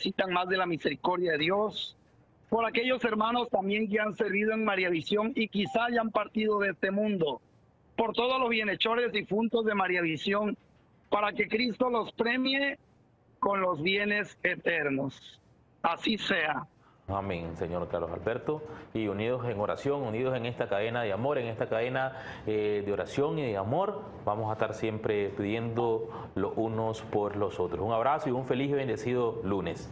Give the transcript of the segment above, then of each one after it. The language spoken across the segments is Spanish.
necesitan más de la misericordia de Dios, por aquellos hermanos también que han servido en María Visión y quizá hayan partido de este mundo, por todos los bienhechores difuntos de María Visión, para que Cristo los premie con los bienes eternos. Así sea. Amén, señor Carlos Alberto. Y unidos en oración, unidos en esta cadena de amor, en esta cadena de oración y de amor, vamos a estar siempre pidiendo los unos por los otros. Un abrazo y un feliz y bendecido lunes.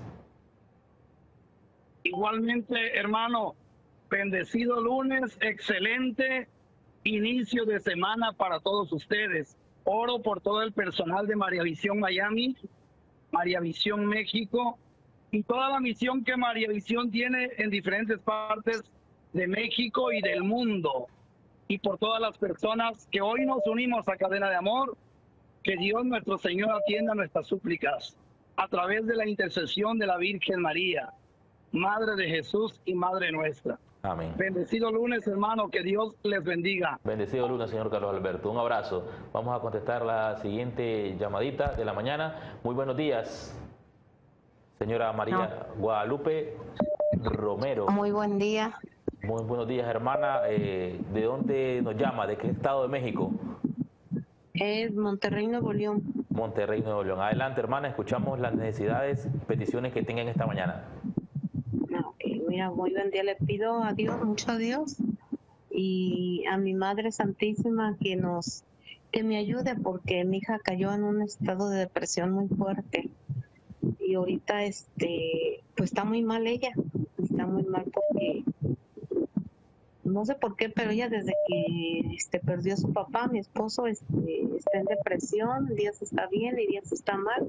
Igualmente, hermano, bendecido lunes, excelente inicio de semana para todos ustedes. Oro por todo el personal de María Visión Miami, María Visión México y toda la misión que María Visión tiene en diferentes partes de México y del mundo. Y por todas las personas que hoy nos unimos a Cadena de Amor, que Dios nuestro Señor atienda nuestras súplicas a través de la intercesión de la Virgen María, Madre de Jesús y Madre nuestra. Amén. Bendecido lunes, hermano, que Dios les bendiga. Bendecido lunes, señor Carlos Alberto. Un abrazo. Vamos a contestar la siguiente llamadita de la mañana. Muy buenos días, señora María Guadalupe Romero. Muy buen día. Muy buenos días, hermana. ¿De dónde nos llama? ¿De qué estado de México? Es Monterrey, Nuevo León. Monterrey, Nuevo León. Adelante, hermana, escuchamos las necesidades y peticiones que tengan esta mañana. Mira, muy buen día. Le pido a Dios, mucho a Dios y a mi Madre Santísima que me ayude, porque mi hija cayó en un estado de depresión muy fuerte y ahorita pues está muy mal ella. Está muy mal porque no sé por qué, pero ella desde que perdió a su papá, mi esposo, está en depresión, días está bien y días está mal.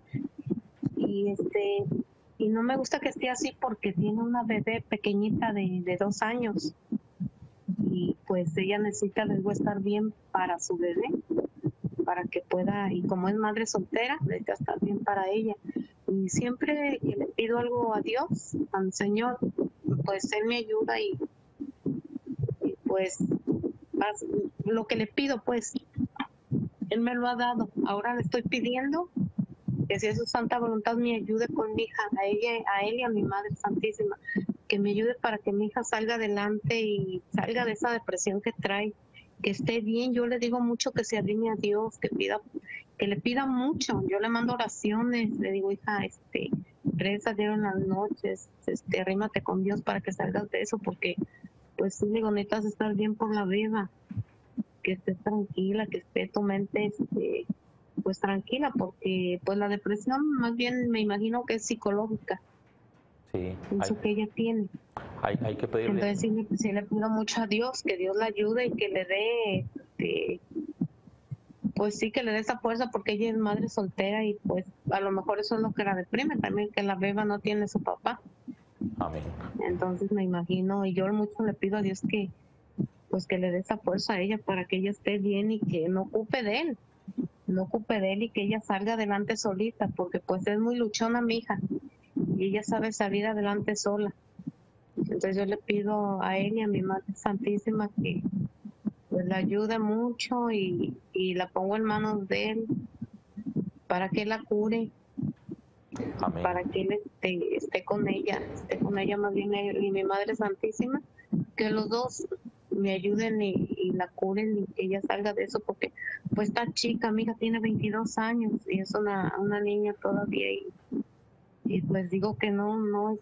Y no me gusta que esté así porque tiene una bebé pequeñita de 2 años. Y pues ella necesita luego estar bien para su bebé, para que pueda, y como es madre soltera, necesita estar bien para ella. Y siempre que le pido algo a Dios, al Señor, pues Él me ayuda y pues lo que le pido, pues Él me lo ha dado. Ahora le estoy pidiendo que si es su santa voluntad me ayude con mi hija, a él y a mi Madre Santísima, que me ayude para que mi hija salga adelante y salga de esa depresión que trae, que esté bien. Yo le digo mucho que se arrime a Dios, que le pida mucho. Yo le mando oraciones, le digo, hija, reza Dios en las noches, arrímate con Dios para que salgas de eso, porque pues sí, digo, necesitas estar bien por la vida, que estés tranquila, que esté tu mente pues tranquila, porque pues la depresión más bien me imagino que es psicológica. Sí, eso que ella tiene. Hay que pedirle. Entonces sí le pido mucho a Dios, que Dios la ayude y que le dé, pues sí, que le dé esa fuerza, porque ella es madre soltera y pues a lo mejor eso es lo que la deprime también, que la beba no tiene su papá. Amén. Entonces me imagino, y yo mucho le pido a Dios que pues que le dé esa fuerza a ella para que ella esté bien y que no ocupe de él y que ella salga adelante solita, porque pues es muy luchona mi hija y ella sabe salir adelante sola. Entonces yo le pido a él y a mi Madre Santísima que pues la ayude mucho y la pongo en manos de él para que la cure. Amén. Para que él esté con ella más bien él y mi Madre Santísima, que los dos me ayuden y la curen y que ella salga de eso, porque pues está chica, mi hija tiene 22 años y es una niña todavía y pues digo que no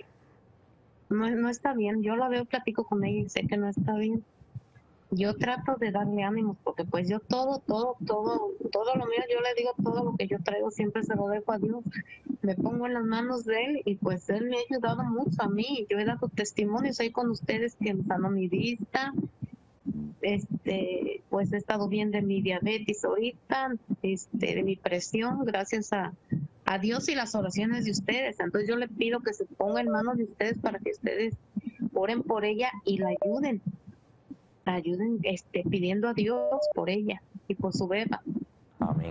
está bien. Yo la veo, platico con ella y sé que no está bien. Yo trato de darle ánimos, porque pues yo todo lo mío, yo le digo, todo lo que yo traigo siempre se lo dejo a Dios. Me pongo en las manos de él y pues él me ha ayudado mucho a mí. Yo he dado testimonios ahí con ustedes que me sanó mi vista, pues he estado bien de mi diabetes ahorita, de mi presión, gracias a Dios y las oraciones de ustedes. Entonces yo le pido que se ponga en manos de ustedes para que ustedes oren por ella y la ayuden pidiendo a Dios por ella y por su beba. Amén.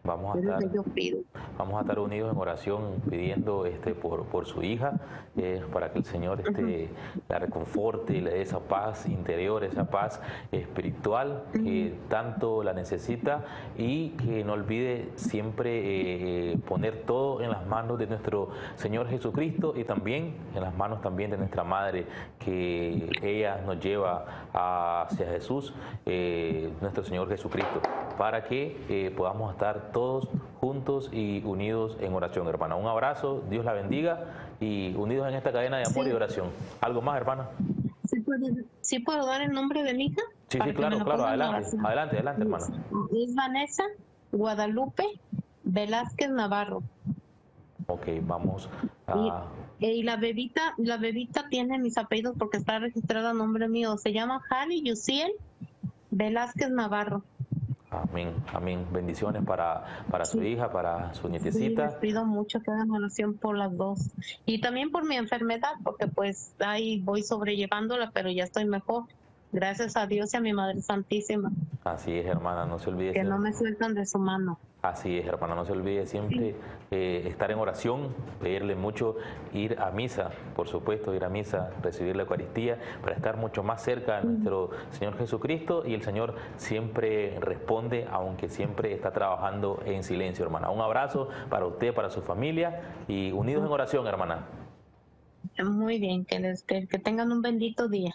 Vamos a Es lo estar, que yo pido. vamos a estar unidos en oración pidiendo por su hija, para que el Señor la reconforte y le dé esa paz interior, esa paz espiritual que tanto la necesita, y que no olvide siempre poner todo en las manos de nuestro Señor Jesucristo, y también en las manos también de nuestra Madre, que ella nos lleva hacia Jesús, nuestro Señor Jesucristo, para que podamos estar todos juntos y unidos en oración, hermana. Un abrazo, Dios la bendiga, y unidos en esta cadena de amor y de oración. ¿Algo más, hermana? ¿Sí puedo dar el nombre de mi hija? Sí, Para sí, que me claro, lo claro, pongan en adelante, oración. adelante, adelante, hermana. Es Vanessa Guadalupe Velázquez Navarro. Ok, vamos Y, a... y la bebita tiene mis apellidos porque está registrada a nombre mío. Se llama Jali Yusiel Velázquez Navarro. Amén, amén. Bendiciones para su hija, para su Sí, nietecita. les pido mucho que hagan oración por las dos. Y también por mi enfermedad, porque pues ahí voy sobrellevándola, pero ya estoy mejor. Gracias a Dios y a mi Madre Santísima, Así es, hermana, no se olvide que no siempre. me sueltan de su mano. Así es, hermana, no se olvide siempre estar en oración, pedirle mucho, ir a misa, por supuesto, ir a misa, recibir la Eucaristía, para estar mucho más cerca de nuestro Señor Jesucristo, y el Señor siempre responde, aunque siempre está trabajando en silencio, hermana. Un abrazo para usted, para su familia, y unidos en oración, hermana. Muy bien, que tengan un bendito día.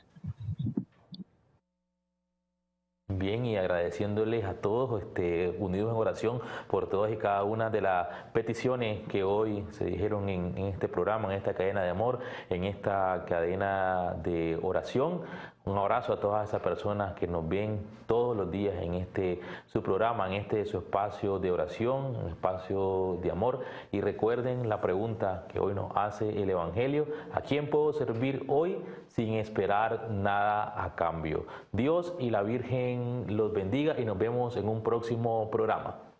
Bien, y agradeciéndoles a todos, unidos en oración, por todas y cada una de las peticiones que hoy se dijeron en este programa, en esta cadena de amor, en esta cadena de oración. Un abrazo a todas esas personas que nos ven todos los días en su programa, en su espacio de oración, un espacio de amor. Y recuerden la pregunta que hoy nos hace el Evangelio: ¿a quién puedo servir hoy sin esperar nada a cambio? Dios y la Virgen los bendiga, y nos vemos en un próximo programa.